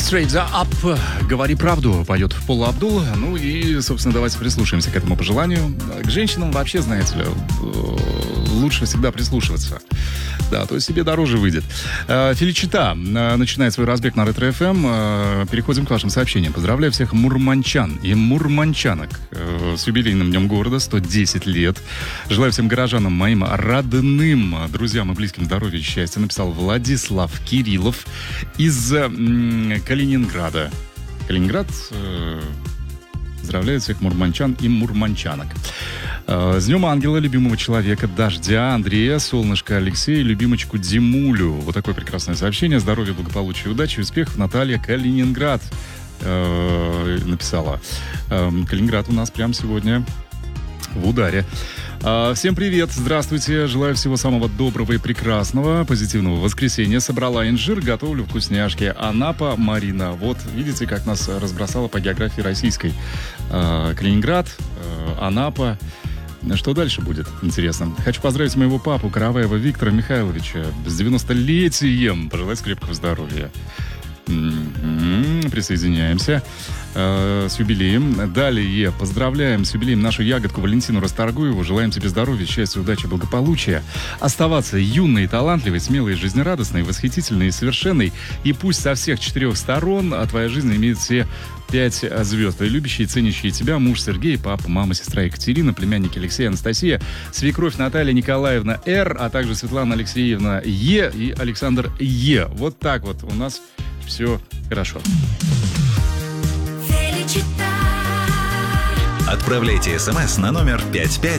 Straight Up, говори правду, поет Пола Абдул. Ну и, собственно, давайте прислушаемся к этому пожеланию. К женщинам вообще, знаете ли, лучше всегда прислушиваться. Да, то есть себе дороже выйдет. Феличита начинает свой разбег на Ретро-ФМ. Переходим к вашим сообщениям. Поздравляю всех мурманчан и мурманчанок с юбилейным днем города, 110 лет. Желаю всем горожанам, моим родным, друзьям и близким здоровья и счастья. Написал Владислав Кириллов из Калининграда. Калининград поздравляет всех мурманчан и мурманчанок. С Днем Ангела, любимого человека, Дождя, Андрея, солнышко Алексея, любимочку Димулю. Вот такое прекрасное сообщение. Здоровья, благополучия, удачи, успехов. Наталья, Калининград написала. Калининград у нас прямо сегодня в ударе. Всем привет, здравствуйте, желаю всего самого доброго и прекрасного, позитивного воскресенья. Собрала инжир, готовлю вкусняшки. Анапа, Марина. Вот, видите, как нас разбросало по географии российской. Калининград, Анапа. Что дальше будет? Интересно. Хочу поздравить моего папу Караваева Виктора Михайловича с 90-летием. Пожелать крепкого здоровья. Присоединяемся с юбилеем. Далее поздравляем с юбилеем нашу ягодку Валентину Расторгуеву. Желаем тебе здоровья, счастья, удачи, благополучия. Оставаться юной, талантливой, смелой, жизнерадостной, восхитительной и совершенной. И пусть со всех 4 сторон твоя жизнь имеет все 5 звезд. Любящие и ценящие тебя муж Сергей, папа, мама, сестра Екатерина, племянники Алексей, Анастасия, свекровь Наталья Николаевна Р, а также Светлана Алексеевна Е и Александр Е. Вот так вот у нас все хорошо. Отправляйте смс на номер 55